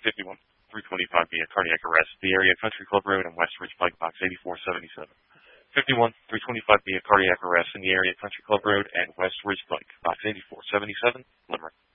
51, 325B, a cardiac arrest. The area Country Club Road and West Ridge Pike, box 8477. 51, 325B, a cardiac arrest in the area Country Club Road and West Ridge Pike, box 8477, Limerick.